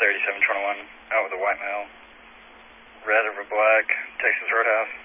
3721, out with a white male. Red over black, Texas Roadhouse.